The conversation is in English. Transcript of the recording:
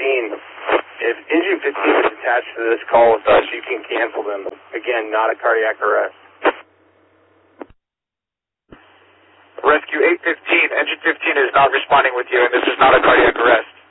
If engine 15 is attached to this call with us, you can cancel them. Again, not a cardiac arrest. Rescue 815, engine 15 is not responding with you, and this is not a cardiac arrest.